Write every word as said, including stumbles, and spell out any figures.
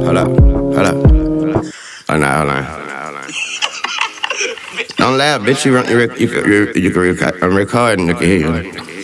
hold up, hold up. Oh, no, hold on. Don't laugh, bitch. You, run, you, you, you, you, you, I'm recording. You can hear you.